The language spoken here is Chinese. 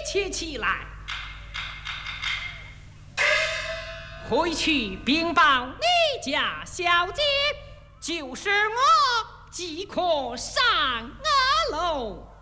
且起来，回去禀报你家小姐，就是我即可上二楼。